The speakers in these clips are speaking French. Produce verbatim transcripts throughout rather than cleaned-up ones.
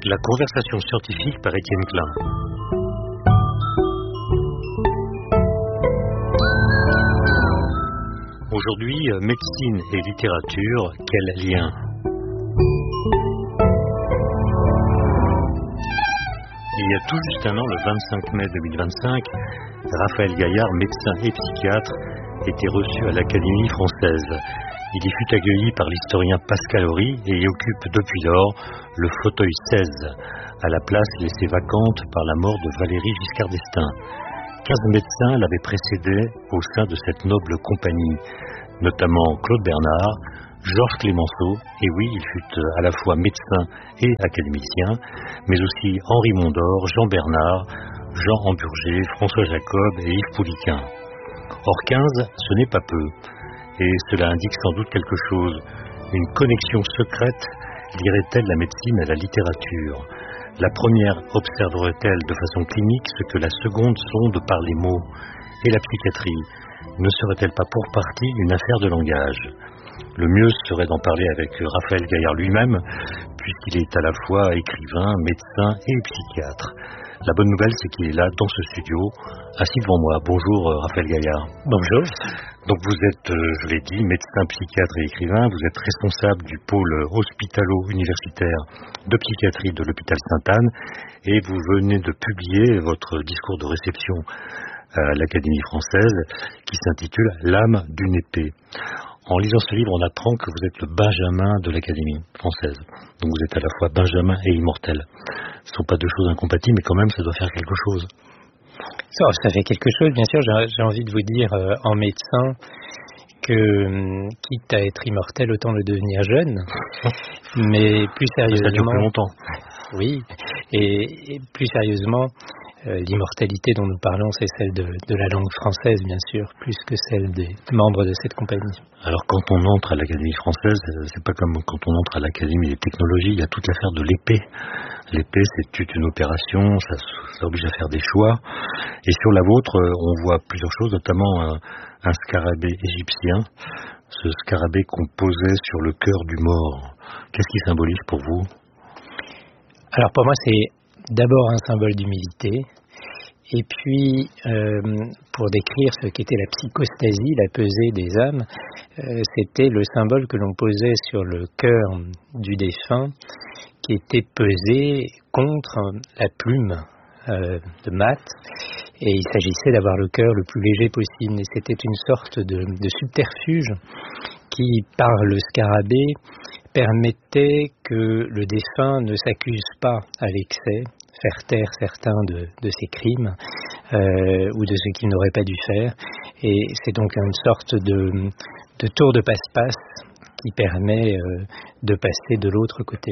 La conversation scientifique par Étienne Klein. Aujourd'hui, médecine et littérature, quel lien? Il y a tout juste un an, le vingt-cinq mai deux mille vingt-cinq, Raphaël Gaillard, médecin et psychiatre, était reçu à l'Académie française. Il y fut accueilli par l'historien Pascal Horry et y occupe depuis lors le fauteuil seize, à la place laissée vacante par la mort de Valéry Giscard d'Estaing. Quinze médecins l'avaient précédé au sein de cette noble compagnie, notamment Claude Bernard, Georges Clemenceau, et oui, il fut à la fois médecin et académicien, mais aussi Henri Mondor, Jean Bernard, Jean Hamburger, François Jacob et Yves Pouliquen. Or quinze, ce n'est pas peu, et cela indique sans doute quelque chose. Une connexion secrète lierait-elle la médecine à la littérature? La première observerait-elle de façon clinique ce que la seconde sonde par les mots? Et la psychiatrie ne serait-elle pas pour partie une affaire de langage? Le mieux serait d'en parler avec Raphaël Gaillard lui-même, puisqu'il est à la fois écrivain, médecin et psychiatre. La bonne nouvelle, c'est qu'il est là, dans ce studio, assis devant moi. Bonjour Raphaël Gaillard. Bonjour. Donc vous êtes, je l'ai dit, médecin, psychiatre et écrivain. Vous êtes responsable du pôle hospitalo-universitaire de psychiatrie de l'hôpital Sainte-Anne, et vous venez de publier votre discours de réception à l'Académie française, qui s'intitule « L'âme d'une épée ». En lisant ce livre, on apprend que vous êtes le Benjamin de l'Académie française. Donc vous êtes à la fois Benjamin et immortel. Ce ne sont pas deux choses incompatibles, mais quand même, ça doit faire quelque chose. Ça, ça fait quelque chose, bien sûr. J'ai, j'ai envie de vous dire, euh, en médecin, que quitte à être immortel, autant le devenir jeune. Mais plus sérieusement... Ça dure plus longtemps. Oui, et, et plus sérieusement... Euh, l'immortalité dont nous parlons, c'est celle de, de la langue française, bien sûr, plus que celle des membres de cette compagnie. Alors, quand on entre à l'Académie française, c'est pas comme quand on entre à l'Académie des technologies, il y a toute l'affaire de l'épée. L'épée, c'est toute une opération, ça, ça oblige à faire des choix. Et sur la vôtre, on voit plusieurs choses, notamment un, un scarabée égyptien, ce scarabée qu'on posait sur le cœur du mort. Qu'est-ce qu'il symbolise pour vous? Alors, pour moi, c'est d'abord un symbole d'humilité, et puis euh, pour décrire ce qu'était la psychostasie, la pesée des âmes, euh, c'était le symbole que l'on posait sur le cœur du défunt, qui était pesé contre la plume euh, de mat, et il s'agissait d'avoir le cœur le plus léger possible, et c'était une sorte de, de subterfuge qui, par le scarabée, permettait que le défunt ne s'accuse pas à l'excès, faire taire certains de, de ses crimes euh, ou de ce qu'il n'aurait pas dû faire. Et c'est donc une sorte de, de tour de passe-passe qui permet euh, de passer de l'autre côté.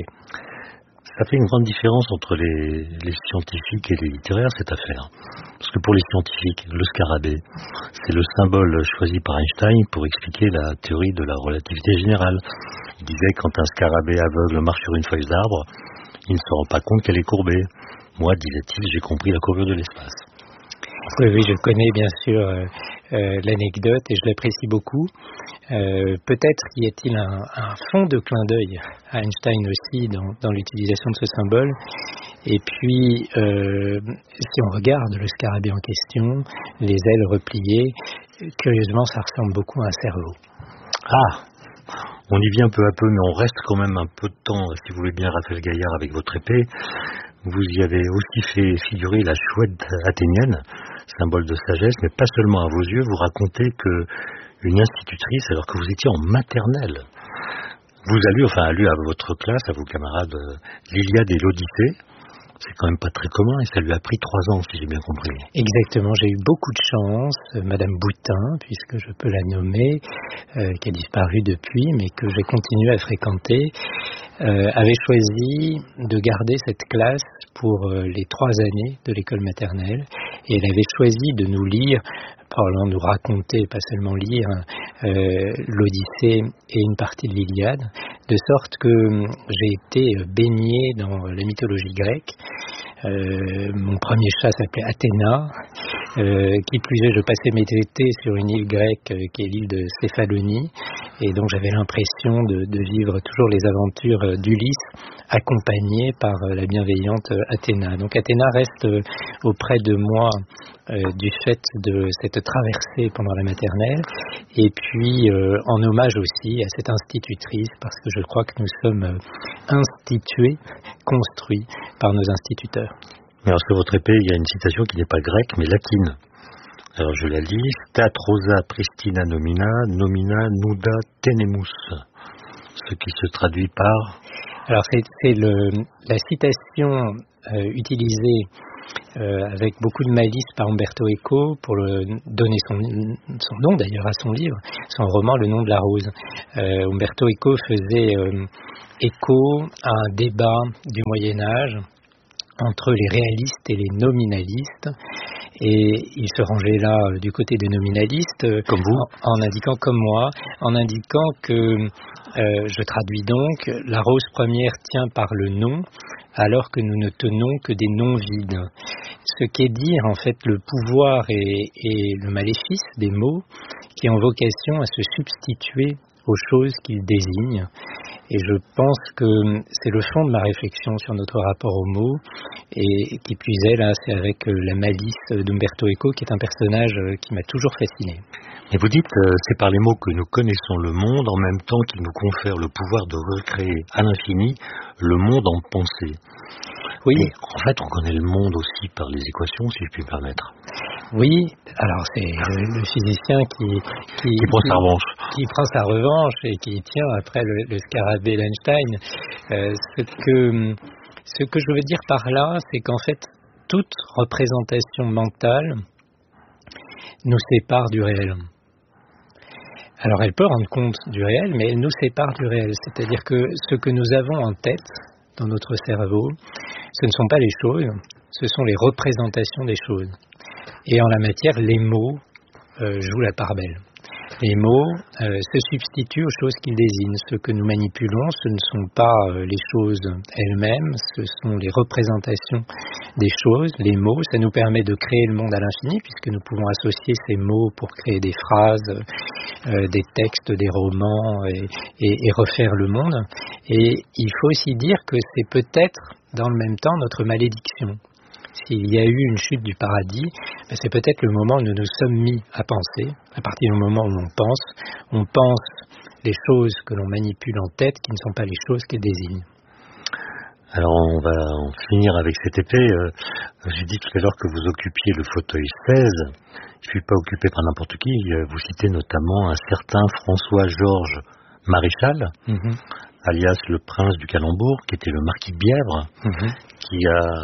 Ça fait une grande différence entre les, les scientifiques et les littéraires, cette affaire. Parce que pour les scientifiques, le scarabée, c'est le symbole choisi par Einstein pour expliquer la théorie de la relativité générale. Il disait que quand un scarabée aveugle marche sur une feuille d'arbre, il ne se rend pas compte qu'elle est courbée. Moi, disait-il, j'ai compris la courbure de l'espace. Oui, oui, je connais bien sûr euh, euh, l'anecdote et je l'apprécie beaucoup. Euh, peut-être y a-t-il un, un fond de clin d'œil à Einstein aussi dans, dans l'utilisation de ce symbole. Et puis, euh, si on regarde le scarabée en question, les ailes repliées, curieusement, ça ressemble beaucoup à un cerveau. Ah, on y vient peu à peu, mais on reste quand même un peu de temps, si vous voulez bien, Raphaël Gaillard, avec votre épée. Vous y avez aussi fait figurer la chouette athénienne, symbole de sagesse, mais pas seulement à vos yeux. Vous racontez que une institutrice, alors que vous étiez en maternelle, vous a lu, enfin a lu à votre classe, à vos camarades, l'Iliade et l'Odyssée. C'est quand même pas très commun et ça lui a pris trois ans, si j'ai bien compris. Exactement, j'ai eu beaucoup de chance. Madame Boutin, puisque je peux la nommer, euh, qui a disparu depuis, mais que j'ai continué à fréquenter, euh, avait choisi de garder cette classe pour euh, les trois années de l'école maternelle. Et elle avait choisi de nous lire, probablement nous raconter, pas seulement lire, euh, l'Odyssée et une partie de l'Iliade, de sorte que j'ai été baigné dans la mythologie grecque. Euh, mon premier chat s'appelait Athéna, Euh, qui plus est, je passais mes étés sur une île grecque euh, qui est l'île de Céphalonie, et donc j'avais l'impression de, de vivre toujours les aventures euh, d'Ulysse, accompagné par euh, la bienveillante euh, Athéna. Donc Athéna reste euh, auprès de moi euh, du fait de cette traversée pendant la maternelle, et puis euh, en hommage aussi à cette institutrice, parce que je crois que nous sommes euh, institués, construits par nos instituteurs. Mais alors sur votre épée, il y a une citation qui n'est pas grecque, mais latine. Alors je la lis. Stat rosa pristina nomina, nomina nuda tenemus. Ce qui se traduit par... Alors c'est, c'est le, la citation euh, utilisée euh, avec beaucoup de malice par Umberto Eco pour le, donner son, son nom d'ailleurs à son livre, son roman Le nom de la rose. Euh, Umberto Eco faisait euh, écho à un débat du Moyen-Âge entre les réalistes et les nominalistes, et il se rangeait là euh, du côté des nominalistes, euh, comme vous, en, en indiquant comme moi, en indiquant que, euh, je traduis donc, la rose première tient par le nom, alors que nous ne tenons que des noms vides. Ce qu'est dire en fait le pouvoir et, et le maléfice des mots qui ont vocation à se substituer aux choses qu'ils désignent. Et je pense que c'est le fond de ma réflexion sur notre rapport aux mots, et qui puisait là, c'est avec la malice d'Umberto Eco, qui est un personnage qui m'a toujours fasciné. Et vous dites, euh, c'est par les mots que nous connaissons le monde, en même temps qu'ils nous confèrent le pouvoir de recréer à l'infini le monde en pensée. Oui. Et en fait, on connaît le monde aussi par les équations, si je puis me permettre. Oui, alors c'est le, le physicien qui, qui, qui prend qui, sa revanche. Qui prend sa revanche et qui tient après le, le scarabée d'Einstein. Euh, ce que, ce que je veux dire par là, c'est qu'en fait, toute représentation mentale nous sépare du réel. Alors elle peut rendre compte du réel, mais elle nous sépare du réel. C'est-à-dire que ce que nous avons en tête, dans notre cerveau, ce ne sont pas les choses, ce sont les représentations des choses. Et en la matière, les mots euh, jouent la part belle. Les mots euh, se substituent aux choses qu'ils désignent. Ce que nous manipulons, ce ne sont pas euh, les choses elles-mêmes, ce sont les représentations des choses. Les mots, ça nous permet de créer le monde à l'infini, puisque nous pouvons associer ces mots pour créer des phrases, euh, des textes, des romans, et, et, et refaire le monde. Et il faut aussi dire que c'est peut-être, dans le même temps, notre malédiction. S'il y a eu une chute du paradis, ben c'est peut-être le moment où nous nous sommes mis à penser. À partir du moment où on pense, on pense les choses que l'on manipule en tête qui ne sont pas les choses qu'elles désignent. Alors on va en finir avec cette épée. Euh, j'ai dit tout à l'heure que vous occupiez le fauteuil seize. Je ne suis pas occupé par n'importe qui. Vous citez notamment un certain François-Georges Maréchal, mm-hmm. alias le prince du Calembour, qui était le marquis de Bièvre, mm-hmm. qui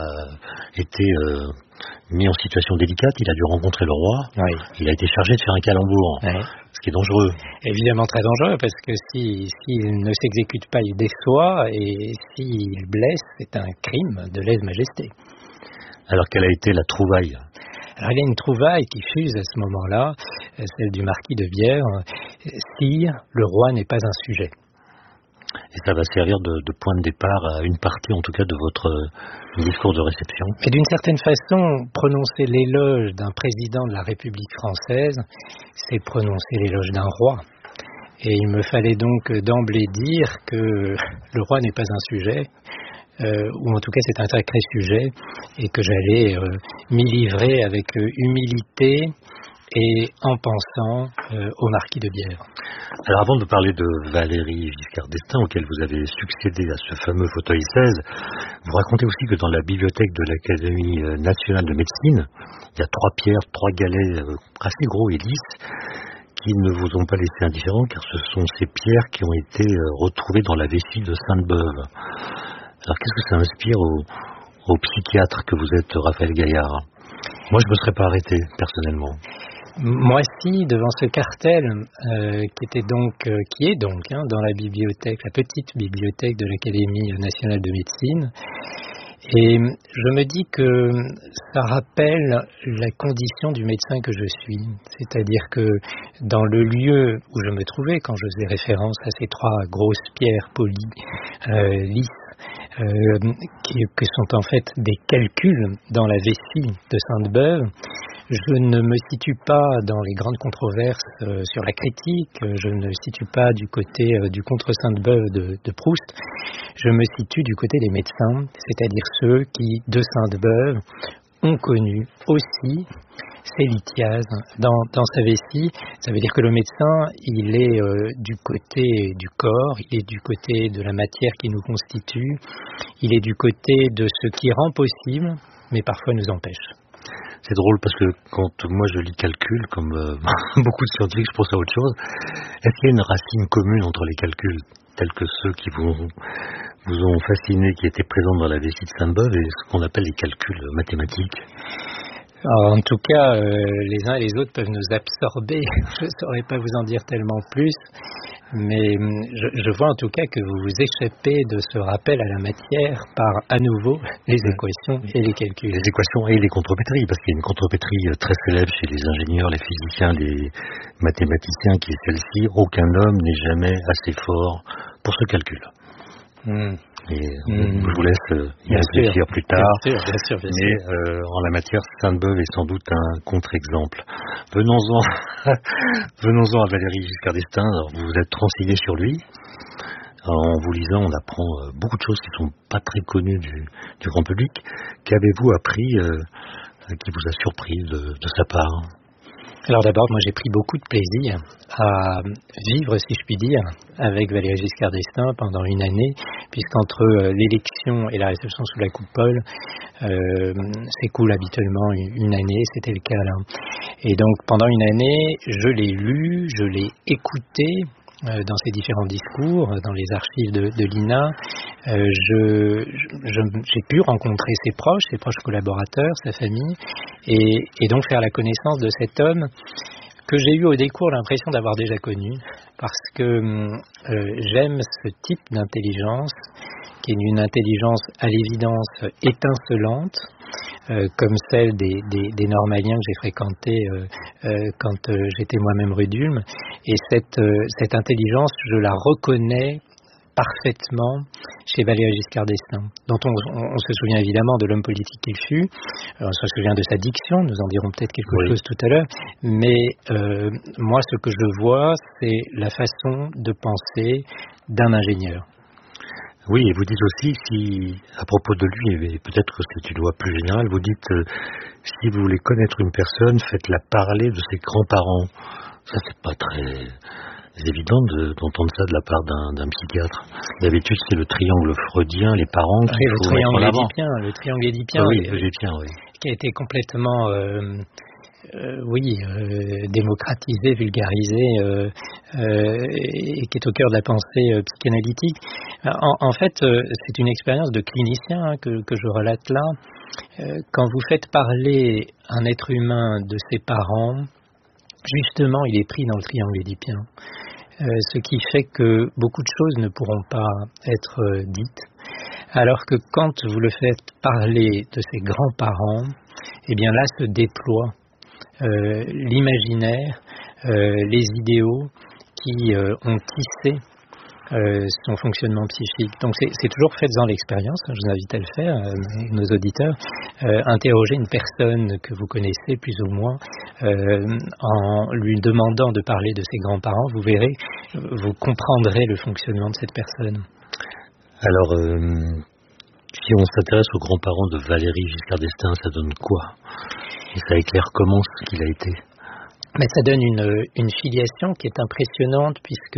a été euh, mis en situation délicate. Il a dû rencontrer le roi. Oui. Il a été chargé de faire un calembour, oui. Ce qui est dangereux. Évidemment très dangereux, parce que s'il si, si ne s'exécute pas, il déçoit, et s'il blesse, c'est un crime de lèse-majesté. Alors quelle a été la trouvaille ? Alors il y a une trouvaille qui fuse à ce moment-là, celle du marquis de Bièvre. Sire, le roi n'est pas un sujet. Et ça va servir de, de point de départ à une partie, en tout cas, de votre discours de réception. Et d'une certaine façon, prononcer l'éloge d'un président de la République française, c'est prononcer l'éloge d'un roi. Et il me fallait donc d'emblée dire que le roi n'est pas un sujet, euh, ou en tout cas c'est un sacré sujet, et que j'allais euh, m'y livrer avec euh, humilité et en pensant euh, au marquis de Bièvre. Alors avant de parler de Valéry Giscard d'Estaing, auquel vous avez succédé à ce fameux fauteuil seize, vous racontez aussi que dans la bibliothèque de l'Académie nationale de médecine, il y a trois pierres, trois galets euh, assez gros et lisses, qui ne vous ont pas laissé indifférent, car ce sont ces pierres qui ont été euh, retrouvées dans la vessie de Sainte-Beuve. Alors qu'est-ce que ça inspire aux, aux psychiatres que vous êtes, Raphaël Gaillard ? Moi, je ne me serais pas arrêté, personnellement. Moi, si, devant ce cartel, euh, qui était donc, euh, qui est donc hein, dans la bibliothèque, la petite bibliothèque de l'Académie nationale de médecine, et je me dis que ça rappelle la condition du médecin que je suis. C'est-à-dire que dans le lieu où je me trouvais, quand je faisais référence à ces trois grosses pierres polies, euh, lisses, Euh, qui, que sont en fait des calculs dans la vessie de Sainte-Beuve, Je ne me situe pas dans les grandes controverses euh, sur la critique, je ne me situe pas du côté euh, du contre-Sainte-Beuve de, de Proust, je me situe du côté des médecins, c'est-à-dire ceux qui, de Sainte-Beuve, ont connu aussi ces lithiases dans, dans sa vessie. Ça veut dire que le médecin, il est euh, du côté du corps, il est du côté de la matière qui nous constitue, il est du côté de ce qui rend possible, mais parfois nous empêche. C'est drôle parce que quand moi je lis calcul, comme euh, beaucoup de scientifiques, je pense à autre chose, est-ce qu'il y a une racine commune entre les calculs, tels que ceux qui vous, vous ont fasciné, qui étaient présents dans la vessie de Sainte-Beuve, et ce qu'on appelle les calculs mathématiques? Alors, en tout cas, euh, les uns et les autres peuvent nous absorber. Je ne saurais pas vous en dire tellement plus, mais je, je vois en tout cas que vous vous échappez de ce rappel à la matière par, à nouveau, les équations et les calculs. Les équations et les contrepétries, parce qu'il y a une contrepétrie très célèbre chez les ingénieurs, les physiciens, les mathématiciens, qui est celle-ci: aucun homme n'est jamais assez fort pour ce calcul. Mmh. Et mmh. Je vous laisse euh, y bien réfléchir sûr. plus tard. Bien sûr, bien sûr, bien Mais euh, en la matière, Sainte-Beuve est sans doute un contre-exemple. Venons-en, venons-en à Valéry Giscard d'Estaing. Alors, vous vous êtes renseigné sur lui. En vous lisant, on apprend euh, beaucoup de choses qui ne sont pas très connues du, du grand public. Qu'avez-vous appris euh, qui vous a surpris de, de sa part? Alors d'abord, moi j'ai pris beaucoup de plaisir à vivre, si je puis dire, avec Valéry Giscard d'Estaing pendant une année, puisqu'entre l'élection et la réception sous la coupole, euh, s'écoule habituellement une année, c'était le cas là. Et donc pendant une année, je l'ai lu, je l'ai écouté dans ses différents discours, dans les archives de, de l'I N A. Euh, je, je, j'ai pu rencontrer ses proches, ses proches collaborateurs, sa famille, et, et donc faire la connaissance de cet homme que j'ai eu au décours l'impression d'avoir déjà connu, parce que euh, j'aime ce type d'intelligence, qui est une intelligence à l'évidence étincelante, euh, comme celle des, des, des Normaliens que j'ai fréquentés euh, euh, quand euh, j'étais moi-même rue d'Ulm. Et cette, euh, cette intelligence, je la reconnais parfaitement chez Valéry Giscard d'Estaing, dont on, on, on se souvient évidemment de l'homme politique qu'il fut, on se souvient de sa diction, nous en dirons peut-être quelque oui. chose tout à l'heure, mais euh, moi ce que je vois, c'est la façon de penser d'un ingénieur. Oui, et vous dites aussi, si, à propos de lui, et peut-être que c'est une loi plus générale, vous dites, euh, si vous voulez connaître une personne, faites-la parler de ses grands-parents. Ça, c'est pas très évident de, d'entendre ça de la part d'un, d'un psychiatre. D'habitude, c'est le triangle freudien, les parents qui oui, le triangle édipien, le triangle édipien, ah, oui, oui, édipien, oui, qui a été complètement... Euh, Euh, oui, euh, démocratisé, vulgarisé, euh, euh, et qui est au cœur de la pensée euh, psychanalytique. En, en fait, euh, c'est une expérience de clinicien hein, que, que je relate là. Euh, quand vous faites parler un être humain de ses parents, justement, il est pris dans le triangle édipien. Euh, ce qui fait que beaucoup de choses ne pourront pas être euh, dites. Alors que quand vous le faites parler de ses grands-parents, eh bien là se déploie Euh, l'imaginaire, euh, les idéaux qui euh, ont tissé euh, son fonctionnement psychique. Donc c'est, c'est toujours faites-en l'expérience, je vous invite à le faire, euh, nos auditeurs, euh, interrogez une personne que vous connaissez plus ou moins, euh, en lui demandant de parler de ses grands-parents, vous verrez, vous comprendrez le fonctionnement de cette personne. Alors, euh, si on s'intéresse aux grands-parents de Valéry Giscard d'Estaing, ça donne quoi ? Et ça éclaire comment ce qu'il a été? Mais ça donne une, une filiation qui est impressionnante puisque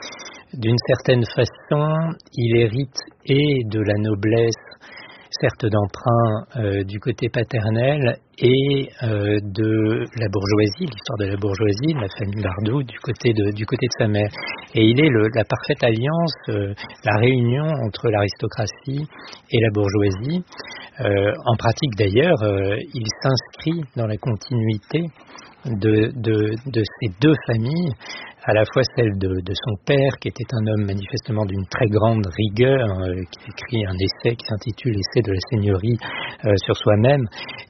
d'une certaine façon, il hérite et de la noblesse, certes d'emprunt euh, du côté paternel, et euh, de la bourgeoisie, l'histoire de la bourgeoisie, de la famille Bardou, du côté de, du côté de sa mère. Et il est le, la parfaite alliance, euh, la réunion entre l'aristocratie et la bourgeoisie. Euh, en pratique d'ailleurs, euh, il s'inscrit dans la continuité de, de, de ces deux familles, à la fois celle de, de son père, qui était un homme manifestement d'une très grande rigueur, euh, qui écrit un essai qui s'intitule Essai de la seigneurie euh, sur soi-même,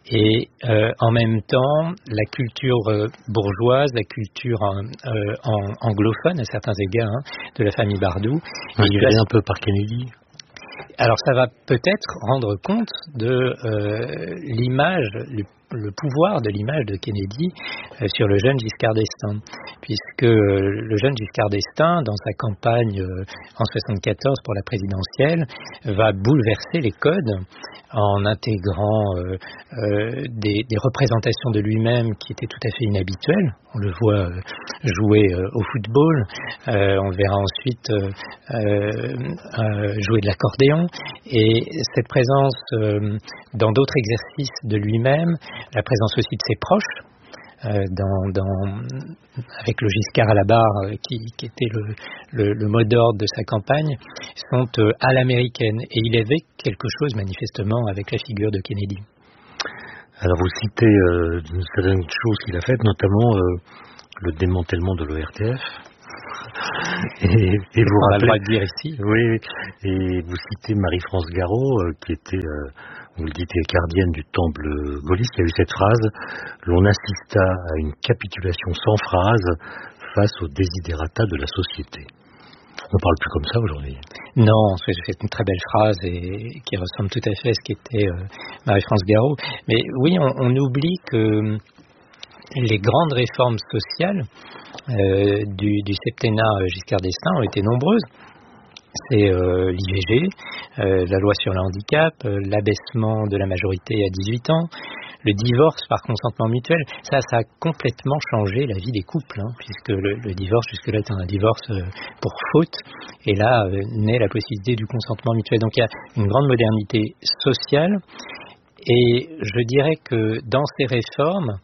et euh, en même temps la culture euh, bourgeoise, la culture euh, en, anglophone à certains égards hein, de la famille Bardou. Inspiré un peu par Kennedy. Alors ça va peut-être rendre compte de euh, l'image, le, le pouvoir de l'image de Kennedy euh, sur le jeune Giscard d'Estaing, puisque euh, le jeune Giscard d'Estaing, dans sa campagne euh, en soixante-quatorze pour la présidentielle, va bouleverser les codes en intégrant euh, euh, des, des représentations de lui-même qui étaient tout à fait inhabituelles. On le voit euh, jouer euh, au football, euh, on le verra ensuite euh, euh, jouer de l'accordéon, et cette présence euh, dans d'autres exercices de lui-même, la présence aussi de ses proches, euh, dans, dans, avec le Giscard à la barre, euh, qui, qui était le, le, le mot d'ordre de sa campagne, sont euh, à l'américaine, et il avait quelque chose manifestement avec la figure de Kennedy. Alors vous citez euh, certaines choses qu'il a faites, notamment euh, le démantèlement de l'O R T F. Et, et vous on rappelez, a le droit de dire ici. Oui, et vous citez Marie-France Garot, euh, qui était, euh, vous le dites, gardienne du temple gaulliste, qui a eu cette phrase: l'on assista à une capitulation sans phrase face aux desiderata de la société. On parle plus comme ça aujourd'hui. Non, c'est une très belle phrase et qui ressemble tout à fait à ce qu'était euh, Marie-France Garot. Mais oui, on, on oublie que les grandes réformes sociales euh, du, du septennat Giscard d'Estaing ont été nombreuses. C'est euh, l'I V G, euh, la loi sur le handicap, euh, l'abaissement de la majorité à dix-huit ans, le divorce par consentement mutuel. Ça, ça a complètement changé la vie des couples, hein, puisque le, le divorce jusque-là était un divorce euh, pour faute, et là euh, naît la possibilité du consentement mutuel. Donc il y a une grande modernité sociale, et je dirais que dans ces réformes,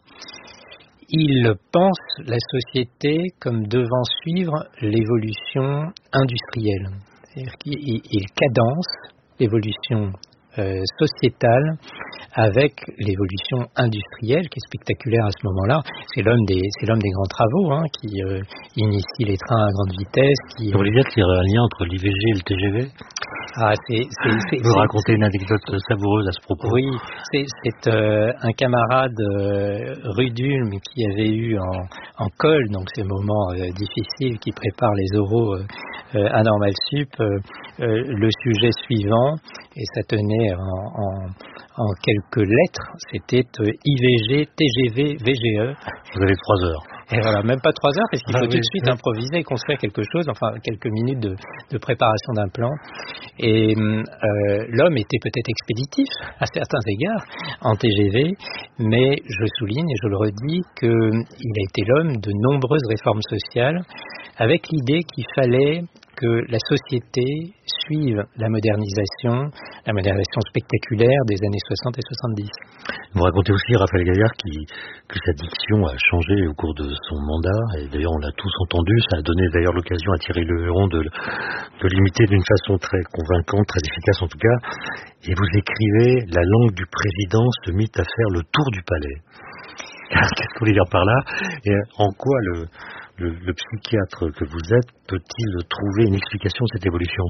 il pense la société comme devant suivre l'évolution industrielle. C'est-à-dire qu'il il cadence l'évolution euh, sociétale avec l'évolution industrielle qui est spectaculaire à ce moment-là. C'est l'homme des, c'est l'homme des grands travaux, hein, qui euh, initie les trains à grande vitesse. Qui, Vous voulez dire qu'il y aurait un lien entre l'I V G et le T G V? Ah, c'est, c'est, c'est, Vous c'est, racontez une anecdote savoureuse à ce propos. Oui, c'est, c'est euh, un camarade euh, rue d'Ulm qui avait eu en, en colle, donc ces moments euh, difficiles qui préparent les oraux euh, euh, à Normal Sup, euh, euh, le sujet suivant, et ça tenait en, en, en quelques lettres, c'était euh, I V G, T G V, V G E. Vous avez trois heures. Et voilà, même pas trois heures, parce qu'il faut ah, tout oui, de suite oui. improviser et construire quelque chose, enfin quelques minutes de, de préparation d'un plan. Et euh, l'homme était peut-être expéditif à certains égards en T G V, mais je souligne et je le redis qu'il a été l'homme de nombreuses réformes sociales, avec l'idée qu'il fallait que la société suive la modernisation, la modernisation spectaculaire des années soixante et soixante-dix. Vous racontez aussi, Raphaël Gaillard, qui, que sa diction a changé au cours de son mandat, et d'ailleurs on l'a tous entendu, ça a donné d'ailleurs l'occasion à Thierry Leheron de, de l'imiter d'une façon très convaincante, très efficace en tout cas, et vous écrivez: la langue du président se mit à faire le tour du palais. Qu'est-ce que vous voulez dire par là? Et en quoi le, le, le psychiatre que vous êtes peut-il trouver une explication de cette évolution?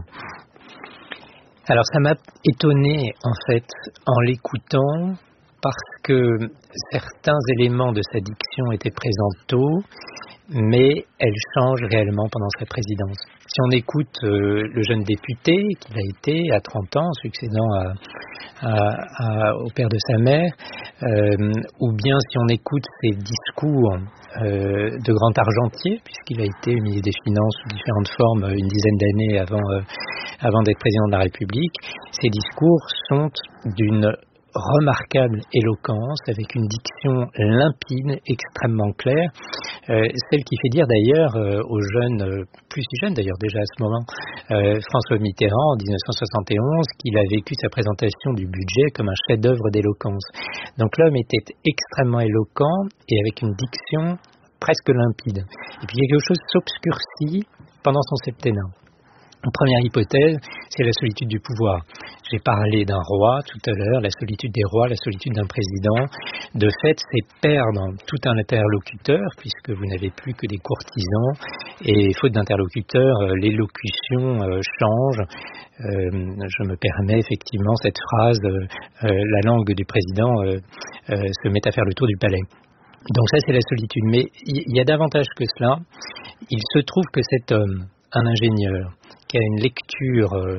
Alors ça m'a étonné en fait en l'écoutant, parce que certains éléments de sa diction étaient présents tôt, mais elle change réellement pendant sa présidence. Si on écoute euh, le jeune député qu'il a été à trente ans, succédant à, à, à, au père de sa mère, euh, ou bien si on écoute ses discours euh, de grand argentier, puisqu'il a été ministre des Finances sous différentes formes une dizaine d'années avant, euh, avant d'être président de la République, ces discours sont d'une remarquable éloquence, avec une diction limpide, extrêmement claire, euh, celle qui fait dire d'ailleurs euh, aux jeunes, euh, plus si jeunes d'ailleurs déjà à ce moment, euh, François Mitterrand en dix-neuf cent soixante et onze, qu'il a vécu sa présentation du budget comme un chef-d'œuvre d'éloquence. Donc l'homme était extrêmement éloquent et avec une diction presque limpide. Et puis quelque chose s'obscurcit pendant son septennat. Une première hypothèse, c'est la solitude du pouvoir. J'ai parlé d'un roi tout à l'heure, la solitude des rois, la solitude d'un président. De fait, c'est perdre tout un interlocuteur, puisque vous n'avez plus que des courtisans, et faute d'interlocuteur, l'élocution euh, change. Euh, je me permets effectivement cette phrase, euh, euh, la langue du président euh, euh, se met à faire le tour du palais. Donc ça, c'est la solitude. Mais il y a davantage que cela. Il se trouve que cet homme, un ingénieur, qui a une lecture euh,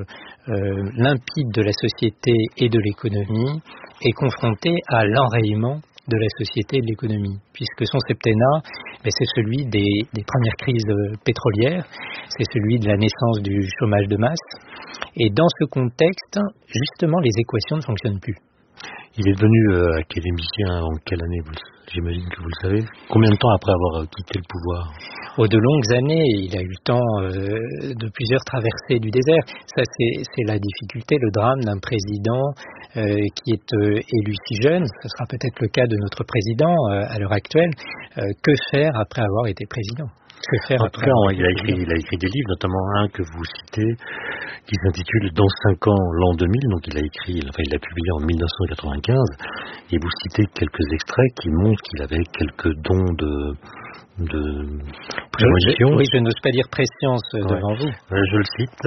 euh, limpide de la société et de l'économie est confronté à l'enrayement de la société et de l'économie, puisque son septennat, ben, c'est celui des, des premières crises pétrolières, c'est celui de la naissance du chômage de masse, et dans ce contexte, justement, les équations ne fonctionnent plus. Il est devenu euh, académicien en quelle année? J'imagine que vous le savez. Combien de temps après avoir euh, quitté le pouvoir? Oh, de longues années, il a eu le temps euh, de plusieurs traversées du désert. Ça, c'est, c'est la difficulté, le drame d'un président euh, qui est euh, élu si jeune. Ce sera peut-être le cas de notre président euh, à l'heure actuelle. Euh, que faire après avoir été président? Que faire En tout cas, il a, écrit, il a écrit des livres, notamment un que vous citez, qui s'intitule « Dans cinq ans, l'an deux mille ». Donc il a écrit, enfin il l'a publié en mille neuf cent quatre-vingt-quinze, et vous citez quelques extraits qui montrent qu'il avait quelques dons de... de prémonition. Oui, je n'ose pas dire prescience ouais. devant vous. Je le cite.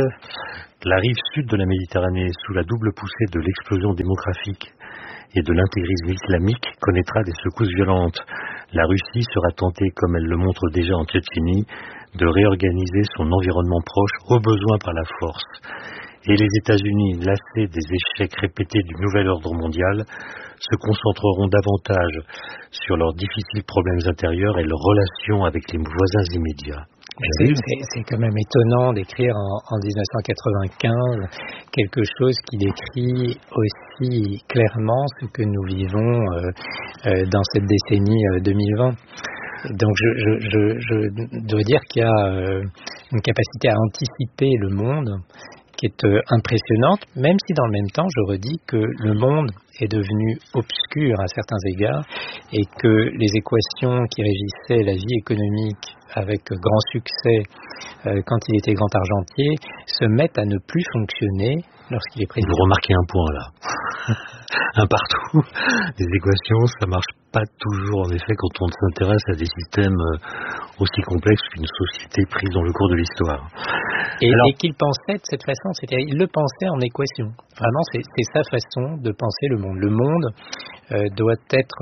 « La rive sud de la Méditerranée, sous la double poussée de l'explosion démographique et de l'intégrisme islamique, connaîtra des secousses violentes. La Russie sera tentée, comme elle le montre déjà en Tchétchénie, de réorganiser son environnement proche, au besoin par la force. Et les États-Unis, lassés des échecs répétés du nouvel ordre mondial, se concentreront davantage sur leurs difficiles problèmes intérieurs et leurs relations avec les voisins immédiats. » C'est, c'est, c'est quand même étonnant d'écrire en, en dix-neuf cent quatre-vingt-quinze quelque chose qui décrit aussi clairement ce que nous vivons euh, euh, dans cette décennie euh, deux mille vingt. Donc je, je, je, je dois dire qu'il y a euh, une capacité à anticiper le monde qui est euh, impressionnante, même si dans le même temps je redis que le monde est devenu obscur à certains égards et que les équations qui régissaient la vie économique avec grand succès euh, quand il était grand argentier se mettent à ne plus fonctionner lorsqu'il est président. Vous remarquez un point là, un partout, les équations ça marche pas toujours en effet quand on s'intéresse à des systèmes aussi complexes qu'une société prise dans le cours de l'histoire. Et, Alors, et qu'il pensait de cette façon, c'est-à-dire il le pensait en équation. Vraiment, c'est, c'est sa façon de penser le monde. Le monde euh, doit être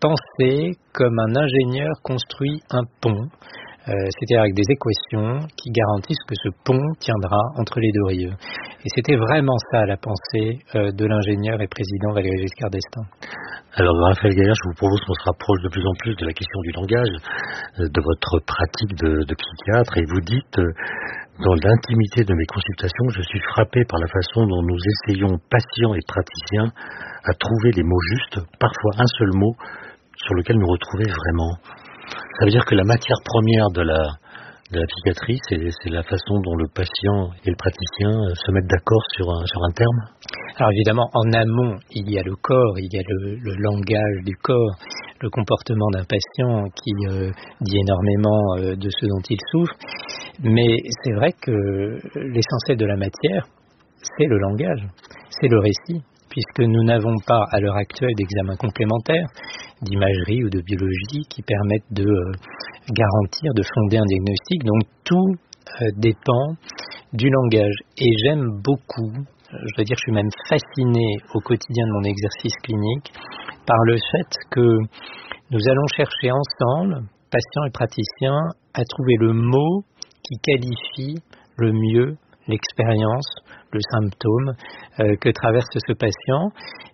pensé comme un ingénieur construit un pont, euh, c'est-à-dire avec des équations qui garantissent que ce pont tiendra entre les deux rives. Et c'était vraiment ça la pensée euh, de l'ingénieur et président Valéry Giscard d'Estaing. Alors Raphaël Gaillard, je vous propose qu'on se rapproche de plus en plus de la question du langage, euh, de votre pratique de, de psychiatre, et vous dites, euh, dans l'intimité de mes consultations, je suis frappé par la façon dont nous essayons, patients et praticiens, à trouver les mots justes, parfois un seul mot, sur lequel nous retrouver vraiment. Ça veut dire que la matière première de la, de la psychiatrie, c'est, c'est la façon dont le patient et le praticien se mettent d'accord sur un, sur un terme? Alors évidemment, en amont, il y a le corps, il y a le, le langage du corps, le comportement d'un patient qui euh, dit énormément euh, de ce dont il souffre. Mais c'est vrai que l'essentiel de la matière, c'est le langage, c'est le récit, puisque nous n'avons pas à l'heure actuelle d'examens complémentaires, d'imagerie ou de biologie qui permettent de euh, garantir, de fonder un diagnostic. Donc tout euh, dépend du langage. Et j'aime beaucoup, je dois dire que je suis même fasciné au quotidien de mon exercice clinique par le fait que nous allons chercher ensemble, patients et praticiens, à trouver le mot qui qualifie le mieux l'expérience, le symptôme euh, que traverse ce patient.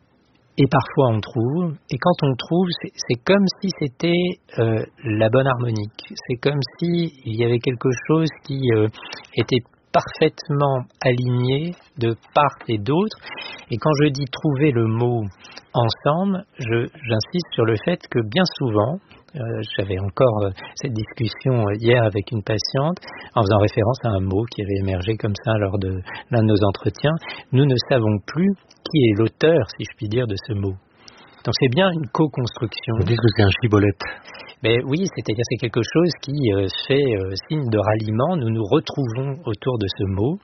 Et parfois on trouve, et quand on trouve, c'est, c'est comme si c'était euh, la bonne harmonique. C'est comme si il y avait quelque chose qui euh, était parfaitement aligné de part et d'autre. Et quand je dis trouver le mot ensemble, je, j'insiste sur le fait que bien souvent, euh, j'avais encore euh, cette discussion hier avec une patiente en faisant référence à un mot qui avait émergé comme ça lors de l'un de nos entretiens, nous ne savons plus qui est l'auteur, si je puis dire, de ce mot. Donc c'est bien une co-construction. Vous dites que c'est un chibolette. Mais oui, c'est-à-dire c'est quelque chose qui euh, fait euh, signe de ralliement. Nous nous retrouvons autour de ce mot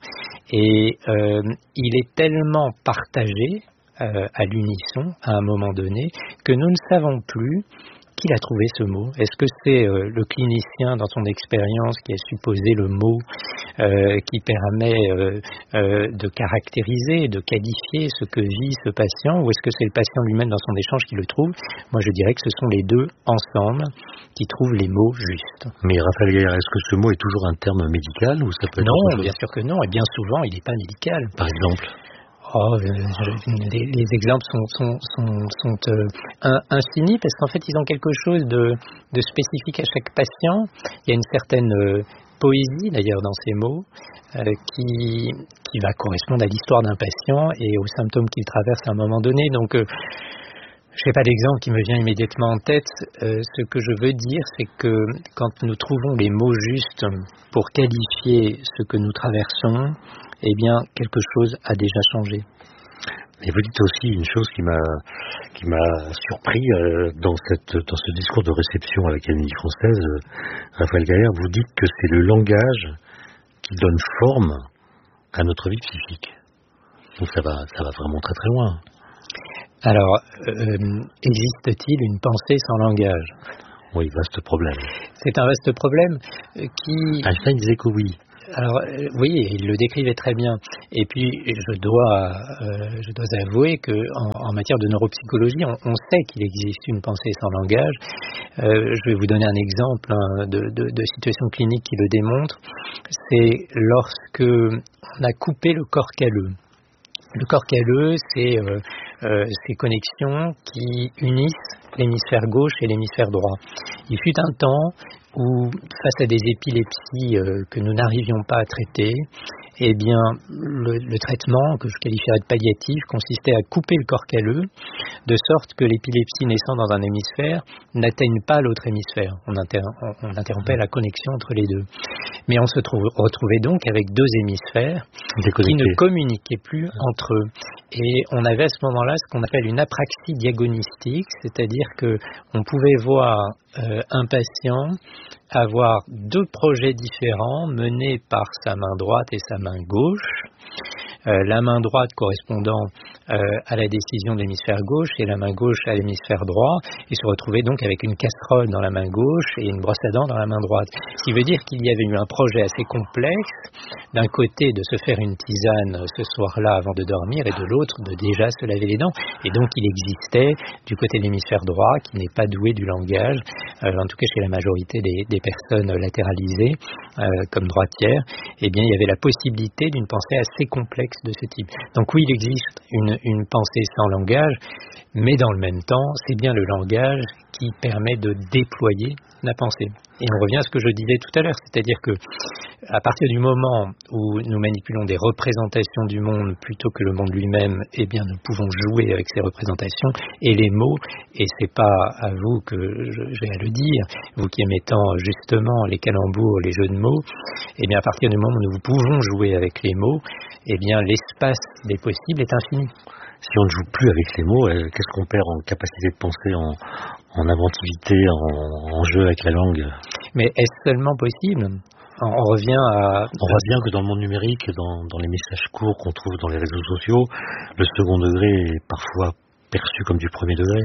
et euh, il est tellement partagé euh, à l'unisson à un moment donné que nous ne savons plus qu'il a trouvé ce mot? Est-ce que c'est euh, le clinicien dans son expérience qui a supposé le mot euh, qui permet euh, euh, de caractériser, de qualifier ce que vit ce patient, ou est-ce que c'est le patient lui-même dans son échange qui le trouve? Moi, je dirais que ce sont les deux ensemble qui trouvent les mots justes. Mais Raphaël Gaillard, est-ce que ce mot est toujours un terme médical ou ça peut être Non, autre chose? bien sûr que non, et bien souvent, il n'est pas médical. Par exemple? Oh, euh, je, les, les exemples sont, sont, sont, sont euh, un, infinis parce qu'en fait, ils ont quelque chose de, de spécifique à chaque patient. Il y a une certaine euh, poésie, d'ailleurs, dans ces mots, euh, qui, qui va correspondre à l'histoire d'un patient et aux symptômes qu'il traverse à un moment donné. Donc, euh, je n'ai pas d'exemple qui me vient immédiatement en tête. Euh, ce que je veux dire, c'est que quand nous trouvons les mots justes pour qualifier ce que nous traversons, eh bien, quelque chose a déjà changé. Et vous dites aussi une chose qui m'a qui m'a surpris euh, dans cette dans ce discours de réception à l'Académie française, euh, Raphaël Gaillard, vous dites que c'est le langage qui donne forme à notre vie psychique. Donc ça va ça va vraiment très très loin. Alors, euh, existe-t-il une pensée sans langage? Oui, vaste problème. C'est un vaste problème euh, qui... Einstein disait que oui. Alors euh, oui, il le décrivait très bien. Et puis je dois, euh, je dois avouer que en, en matière de neuropsychologie, on, on sait qu'il existe une pensée sans langage. Euh, je vais vous donner un exemple hein, de, de, de situation clinique qui le démontre. C'est lorsque on a coupé le corps calleux. Le corps calleux, c'est euh, euh, ces connexions qui unissent l'hémisphère gauche et l'hémisphère droit. Il fut un temps où, face à des épilepsies euh, que nous n'arrivions pas à traiter, eh bien, le, le traitement, que je qualifierais de palliatif, consistait à couper le corps calleux, de sorte que l'épilepsie naissant dans un hémisphère n'atteigne pas l'autre hémisphère. On, inter- on interrompait la connexion entre les deux. Mais on se trouve, retrouvait donc avec deux hémisphères qui ne communiquaient plus entre eux. Et on avait à ce moment-là ce qu'on appelle une apraxie diagonistique, c'est-à-dire que on pouvait voir euh, un patient avoir deux projets différents menés par sa main droite et sa main gauche. Euh, la main droite correspondant euh, à la décision de l'hémisphère gauche et la main gauche à l'hémisphère droit, et se retrouver donc avec une casserole dans la main gauche et une brosse à dents dans la main droite. Ce qui veut dire qu'il y avait eu un projet assez complexe, d'un côté de se faire une tisane ce soir-là avant de dormir, et de l'autre de déjà se laver les dents. Et donc il existait du côté de l'hémisphère droit, qui n'est pas doué du langage, euh, en tout cas chez la majorité des, des personnes latéralisées, euh, comme droitières, eh bien il y avait la possibilité d'une pensée assez complexe de ce type. Donc oui, il existe une, une pensée sans langage, mais dans le même temps, c'est bien le langage qui permet de déployer la pensée. Et on revient à ce que je disais tout à l'heure, c'est-à-dire que à partir du moment où nous manipulons des représentations du monde plutôt que le monde lui-même, eh bien nous pouvons jouer avec ces représentations, et les mots, et c'est pas à vous que je, je vais à le dire, vous qui aimez tant justement les calembours, les jeux de mots, eh bien à partir du moment où nous pouvons jouer avec les mots, eh bien l'espace des possibles est infini. Si on ne joue plus avec les mots, euh, qu'est-ce qu'on perd en capacité de penser, en, en inventivité, en, en jeu avec la langue? Mais est-ce seulement possible? On revient à... On voit bien que dans le monde numérique, dans, dans les messages courts qu'on trouve dans les réseaux sociaux, le second degré est parfois perçu comme du premier degré.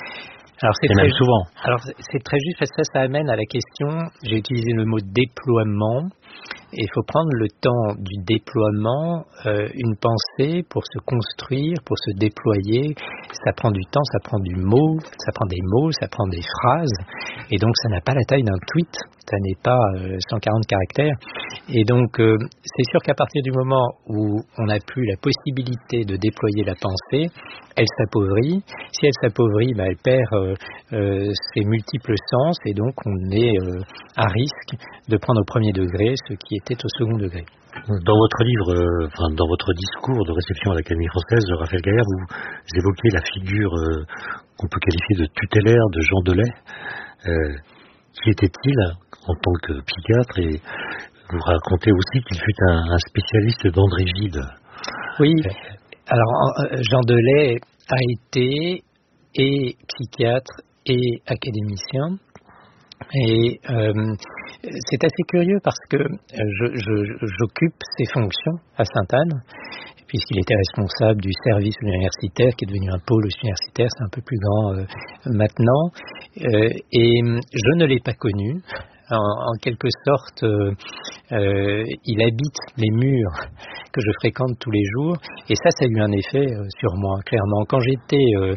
Alors c'est et très, même souvent. Alors c'est très juste, parce que ça, ça amène à la question, j'ai utilisé le mot déploiement, et il faut prendre le temps du déploiement. Euh, une pensée, pour se construire, pour se déployer, ça prend du temps, ça prend du mot, ça prend des mots, ça prend des phrases, et donc ça n'a pas la taille d'un tweet, ça n'est pas euh, cent quarante caractères, et donc euh, c'est sûr qu'à partir du moment où on n'a plus la possibilité de déployer la pensée, elle s'appauvrit. Si elle s'appauvrit, bah, elle perd euh, euh, ses multiples sens, et donc on est euh, à risque de prendre au premier degré ce qui était au second degré. Dans votre livre, euh, enfin, dans votre discours de réception à l'Académie française, Raphaël Gaillard, vous évoquez la figure euh, qu'on peut qualifier de tutélaire de Jean Delay. Euh, qui était-il en tant que psychiatre? Et vous racontez aussi qu'il fut un, un spécialiste d'André Gide. Oui, alors Jean Delay a été et psychiatre et académicien. Et euh, c'est assez curieux parce que je, je, j'occupe ces fonctions à Sainte-Anne, puisqu'il était responsable du service universitaire, qui est devenu un pôle universitaire, c'est un peu plus grand euh, maintenant. Euh, et je ne l'ai pas connu. En, en quelque sorte, euh, euh, il habite les murs que je fréquente tous les jours, et ça, ça a eu un effet euh, sur moi, clairement. Quand j'étais euh,